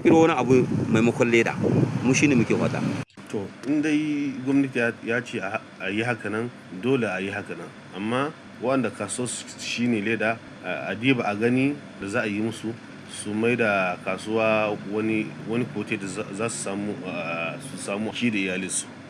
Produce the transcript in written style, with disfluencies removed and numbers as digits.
ƙirƙiro wani abu maimakon leda. Mu shine muke fata. To in dai gwamnati ya ce a yi haka nan, dole a yi haka nan. Amma waɗanda kasuwarsu shine leda, a diba a gani da za a yi musu, su maida kasuwa wani kote da za su samu ci da iyalinsu.